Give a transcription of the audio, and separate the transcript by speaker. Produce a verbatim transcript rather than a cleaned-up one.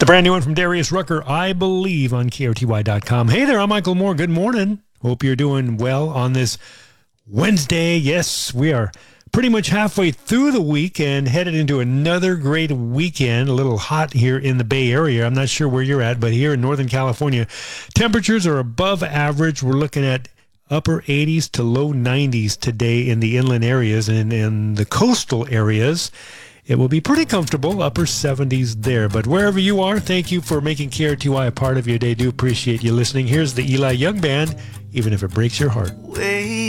Speaker 1: The brand new one from Darius Rucker, I Believe, on K R T Y dot com. Hey there, I'm Michael Moore. Good morning. Hope you're doing well on this Wednesday. Yes, we are pretty much halfway through the week and headed into another great weekend. A little hot here in the Bay Area. I'm not sure where you're at, but here in Northern California, temperatures are above average. We're looking at upper eighties to low nineties today in the inland areas, and in the coastal areas, it will be pretty comfortable, upper seventies there. But wherever you are, thank you for making K R T Y a part of your day. Do appreciate you listening. Here's the Eli Young Band, Even If It Breaks Your Heart.